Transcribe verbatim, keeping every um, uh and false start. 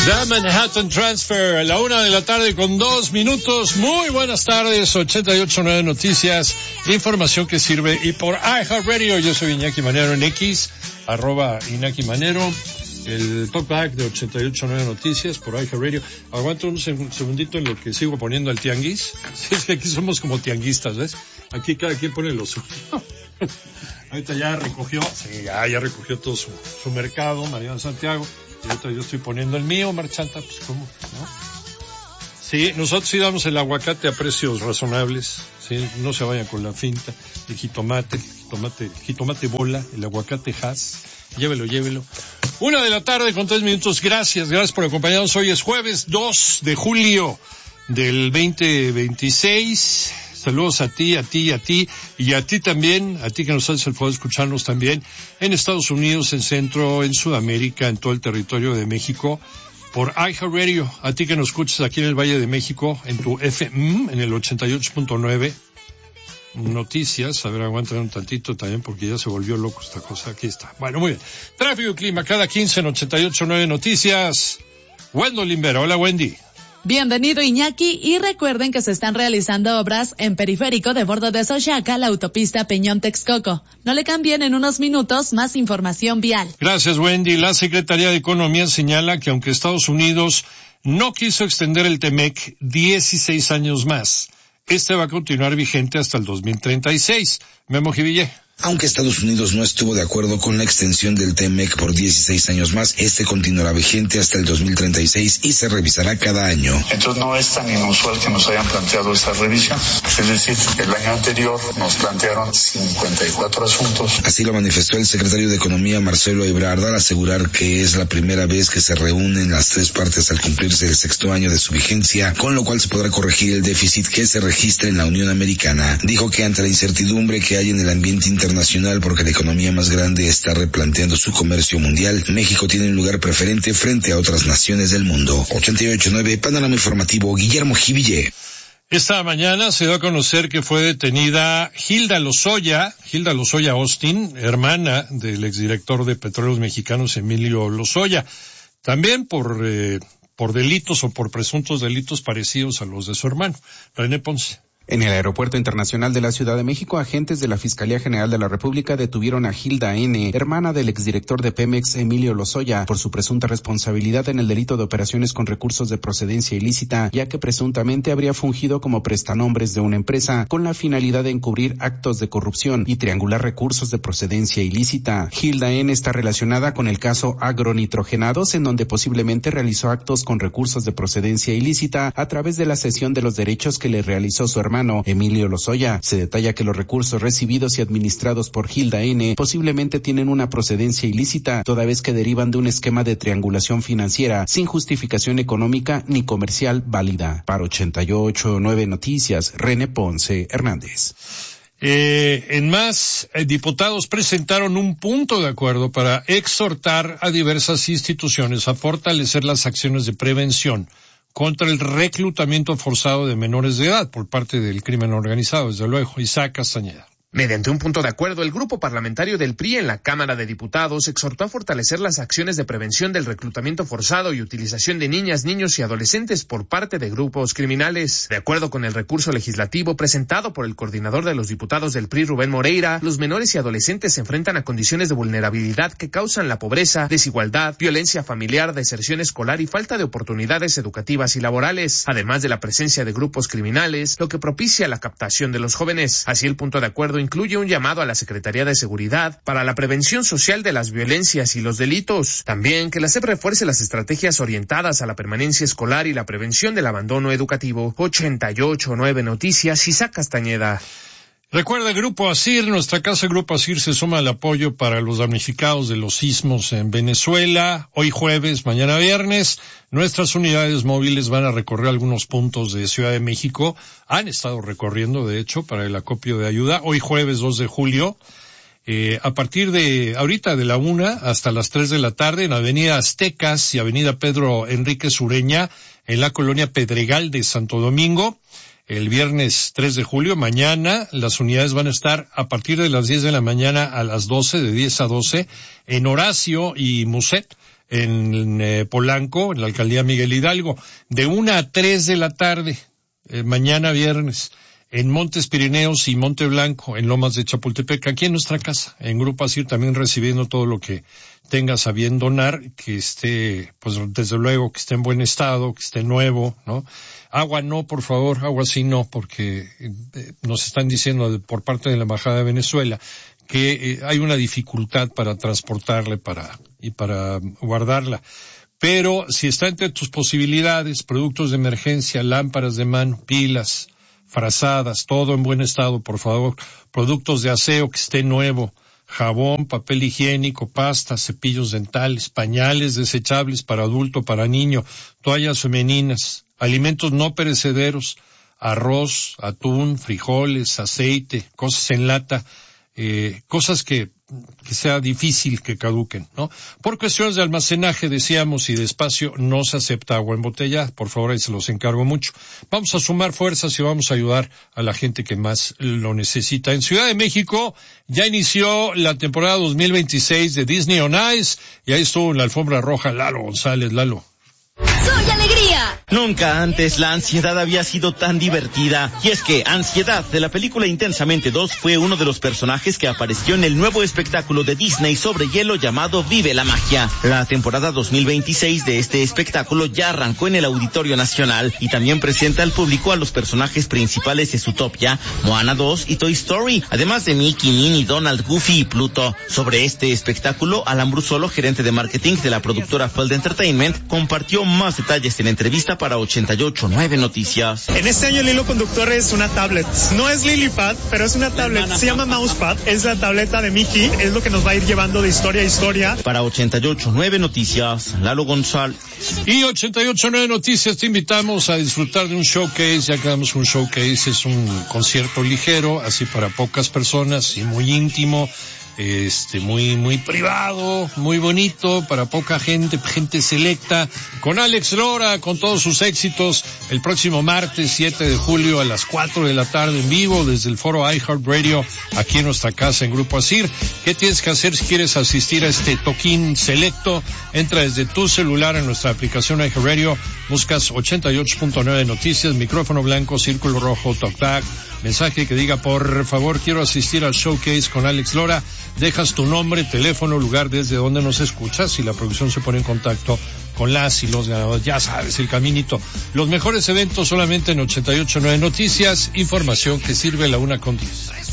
The Manhattan Transfer, a la una de la tarde con dos minutos. Muy buenas tardes, ochenta y ocho punto nueve Noticias, información que sirve. Y por iHeartRadio, yo soy Iñaki Manero en X, arroba Iñaki Manero. El talkback de ochenta y ocho punto nueve Noticias por iHeartRadio. Aguanto un segundito en lo que sigo poniendo el tianguis. Sí, es que aquí somos como tianguistas, ¿ves? Aquí cada quien pone lo suyo. Ahorita ya recogió, sí, ya, ya recogió todo su, su mercado, Mariano Santiago. Y ahorita yo estoy poniendo el mío, Marchanta, pues cómo, ¿no? Sí, nosotros sí damos el aguacate a precios razonables, sí, no se vayan con la finta, el jitomate, el jitomate, el jitomate bola, el aguacate Hass, llévelo, llévelo. Una de la tarde con tres minutos, gracias, gracias por acompañarnos. Hoy es jueves dos de julio del veinte veintiséis. Saludos a ti, a ti, a ti, y a ti también, a ti que nos haces el favor de escucharnos también en Estados Unidos, en Centro, en Sudamérica, en todo el territorio de México, por iHeartRadio. A ti que nos escuchas aquí en el Valle de México, en tu F M, en el ochenta y ocho punto nueve. Noticias, a ver, aguanten un tantito también porque ya se volvió loco esta cosa. Aquí está. Bueno, muy bien. Tráfico y clima cada quince en ochenta y ocho punto nueve Noticias. Wendell Limbera. Hola, Wendy. Bienvenido, Iñaki, y recuerden que se están realizando obras en periférico de Bordo de Xochaca, la autopista Peñón-Texcoco. No le cambien, en unos minutos más información vial. Gracias, Wendy. La Secretaría de Economía señala que aunque Estados Unidos no quiso extender el TEMEC dieciséis años más, este va a continuar vigente hasta el dos mil treinta y seis. Memo Jiville. Aunque Estados Unidos no estuvo de acuerdo con la extensión del TEMEC por dieciséis años más, este continuará vigente hasta el dos mil treinta y seis y se revisará cada año. Entonces no es tan inusual que nos hayan planteado esta revisión. Es decir, el año anterior nos plantearon cincuenta y cuatro asuntos. Así lo manifestó el secretario de Economía, Marcelo Ebrard, al asegurar que es la primera vez que se reúnen las tres partes al cumplirse el sexto año de su vigencia, con lo cual se podrá corregir el déficit que se registra en la Unión Americana. Dijo que ante la incertidumbre que hay en el ambiente internacional, porque la economía más grande está replanteando su comercio mundial, México tiene un lugar preferente frente a otras naciones del mundo. ochenta y ocho punto nueve, Panorama Informativo, Guillermo Jiville. Esta mañana se dio a conocer que fue detenida Hilda Lozoya, Hilda Lozoya Austin, hermana del exdirector de Petróleos Mexicanos Emilio Lozoya, también por eh, por delitos o por presuntos delitos parecidos a los de su hermano. René Ponce. En el Aeropuerto Internacional de la Ciudad de México, agentes de la Fiscalía General de la República detuvieron a Hilda N., hermana del exdirector de Pemex, Emilio Lozoya, por su presunta responsabilidad en el delito de operaciones con recursos de procedencia ilícita, ya que presuntamente habría fungido como prestanombres de una empresa con la finalidad de encubrir actos de corrupción y triangular recursos de procedencia ilícita. Hilda N. está relacionada con el caso Agronitrogenados, en donde posiblemente realizó actos con recursos de procedencia ilícita a través de la cesión de los derechos que le realizó su hermano Emilio Lozoya. Se detalla que los recursos recibidos y administrados por Hilda N. posiblemente tienen una procedencia ilícita, toda vez que derivan de un esquema de triangulación financiera sin justificación económica ni comercial válida. Para ochenta y ocho punto nueve Noticias, René Ponce Hernández. Eh, en más, eh, diputados presentaron un punto de acuerdo para exhortar a diversas instituciones a fortalecer las acciones de prevención contra el reclutamiento forzado de menores de edad por parte del crimen organizado, desde luego. Isaac Castañeda. Mediante un punto de acuerdo, el grupo parlamentario del P R I en la Cámara de Diputados exhortó a fortalecer las acciones de prevención del reclutamiento forzado y utilización de niñas, niños y adolescentes por parte de grupos criminales. De acuerdo con el recurso legislativo presentado por el coordinador de los diputados del P R I, Rubén Moreira, los menores y adolescentes se enfrentan a condiciones de vulnerabilidad que causan la pobreza, desigualdad, violencia familiar, deserción escolar y falta de oportunidades educativas y laborales, además de la presencia de grupos criminales, lo que propicia la captación de los jóvenes. Así, el punto de acuerdo incluye un llamado a la Secretaría de Seguridad para la prevención social de las violencias y los delitos. También que la S E P refuerce las estrategias orientadas a la permanencia escolar y la prevención del abandono educativo. ochenta y ocho punto nueve Noticias, Isaac Castañeda. Recuerda, Grupo ASIR, nuestra casa Grupo ASIR se suma al apoyo para los damnificados de los sismos en Venezuela. Hoy jueves, mañana viernes, nuestras unidades móviles van a recorrer algunos puntos de Ciudad de México. Han estado recorriendo, de hecho, para el acopio de ayuda. Hoy jueves dos de julio, eh, a partir de ahorita de la una hasta las tres de la tarde, en Avenida Aztecas y Avenida Pedro Enrique Sureña, en la colonia Pedregal de Santo Domingo. El viernes tres de julio, mañana, las unidades van a estar a partir de las diez de la mañana a las doce, de diez a doce, en Horacio y Muset, en, en eh, Polanco, en la alcaldía Miguel Hidalgo, de una a tres de la tarde, eh, mañana viernes, en Montes Pirineos y Monte Blanco, en Lomas de Chapultepec, aquí en nuestra casa, en Grupo Asir, también recibiendo todo lo que tengas a bien donar, que esté, pues desde luego, que esté en buen estado, que esté nuevo, ¿no? Agua no, por favor, agua sí no, porque eh, nos están diciendo de, por parte de la Embajada de Venezuela que eh, hay una dificultad para transportarla para, y para guardarla. Pero si está entre tus posibilidades, productos de emergencia, lámparas de mano, pilas, frazadas, todo en buen estado, por favor, productos de aseo que esté nuevo, jabón, papel higiénico, pasta, cepillos dentales, pañales desechables para adulto, para niño, toallas femeninas, alimentos no perecederos, arroz, atún, frijoles, aceite, cosas en lata, eh, cosas que que sea difícil que caduquen, ¿no? Por cuestiones de almacenaje, decíamos, y de espacio, no se acepta agua en botella. Por favor, ahí se los encargo mucho. Vamos a sumar fuerzas y vamos a ayudar a la gente que más lo necesita. En Ciudad de México ya inició la temporada dos mil veintiséis de Disney on Ice y ahí estuvo en la alfombra roja Lalo González. Lalo. ¡Soy alegría! Nunca antes la ansiedad había sido tan divertida. Y es que Ansiedad, de la película Intensamente dos, fue uno de los personajes que apareció en el nuevo espectáculo de Disney sobre hielo llamado Vive la Magia. La temporada dos mil veintiséis de este espectáculo ya arrancó en el Auditorio Nacional y también presenta al público a los personajes principales de Zootopia, Moana dos y Toy Story, además de Mickey, Minnie, Donald, Goofy y Pluto. Sobre este espectáculo, Alan Brusolo, gerente de marketing de la productora Feld Entertainment, compartió más detalles en entrevista para ochenta y ocho punto nueve Noticias. En este año el hilo conductor es una tablet. No es Lilypad, pero es una tablet. Se llama Mousepad. Es la tableta de Mickey. Es lo que nos va a ir llevando de historia a historia. Para ochenta y ocho punto nueve Noticias, Lalo González. Y ochenta y ocho punto nueve Noticias, te invitamos a disfrutar de un showcase. Ya que damos un showcase, es un concierto ligero, así para pocas personas y muy íntimo. Este, muy, muy privado, muy bonito, para poca gente, gente selecta, con Alex Lora, con todos sus éxitos, el próximo martes siete de julio a las cuatro de la tarde en vivo, desde el foro iHeartRadio, aquí en nuestra casa en Grupo Asir. ¿Qué tienes que hacer si quieres asistir a este toquín selecto? Entra desde tu celular en nuestra aplicación iHeartRadio, buscas ochenta y ocho punto nueve Noticias, micrófono blanco, círculo rojo, talk back, mensaje que diga, por favor, quiero asistir al showcase con Alex Lora. Dejas tu nombre, teléfono, lugar desde donde nos escuchas y la producción se pone en contacto con las y los ganadores. Ya sabes, el caminito. Los mejores eventos solamente en ochenta y ocho punto nueve Noticias, información que sirve la una con diez.